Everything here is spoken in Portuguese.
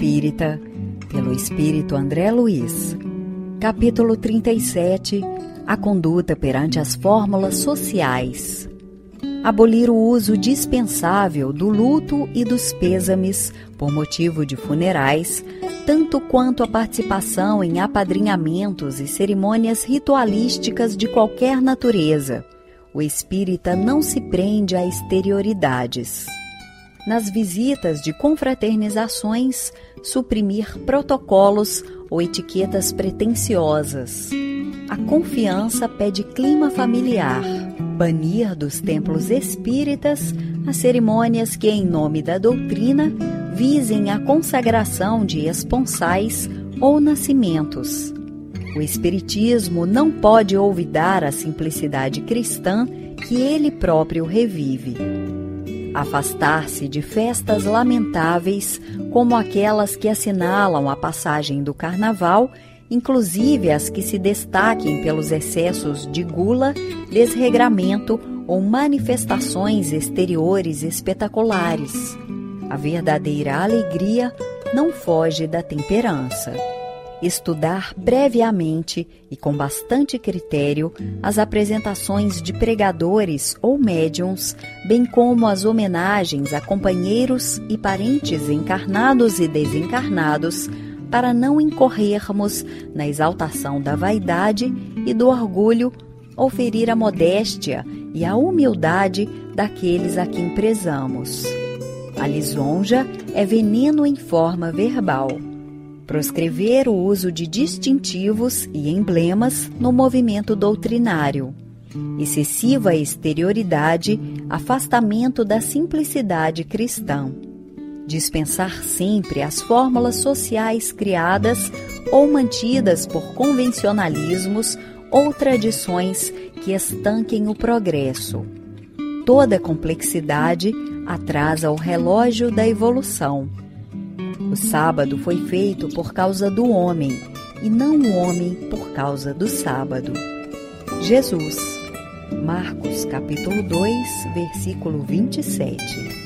Espírita, pelo Espírito André Luiz. Capítulo 37. A conduta perante as fórmulas sociais. Abolir o uso dispensável do luto e dos pêsames por motivo de funerais, tanto quanto a participação em apadrinhamentos e cerimônias ritualísticas de qualquer natureza. O espírita não se prende a exterioridades. Nas visitas de confraternizações, suprimir protocolos ou etiquetas pretensiosas. A confiança pede clima familiar. Banir dos templos espíritas as cerimônias que, em nome da doutrina, visem a consagração de esponsais ou nascimentos. O espiritismo não pode olvidar a simplicidade cristã que ele próprio revive. Afastar-se de festas lamentáveis, como aquelas que assinalam a passagem do carnaval, inclusive as que se destaquem pelos excessos de gula, desregramento ou manifestações exteriores espetaculares. A verdadeira alegria não foge da temperança. Estudar previamente e com bastante critério as apresentações de pregadores ou médiuns, bem como as homenagens a companheiros e parentes encarnados e desencarnados, para não incorrermos na exaltação da vaidade e do orgulho ou ferir a modéstia e a humildade daqueles a quem prezamos. A lisonja é veneno em forma verbal. Proscrever o uso de distintivos e emblemas no movimento doutrinário. Excessiva exterioridade, afastamento da simplicidade cristã. Dispensar sempre as fórmulas sociais criadas ou mantidas por convencionalismos ou tradições que estanquem o progresso. Toda complexidade atrasa o relógio da evolução. O sábado foi feito por causa do homem, e não o homem por causa do sábado. Jesus. Marcos, capítulo 2, versículo 27.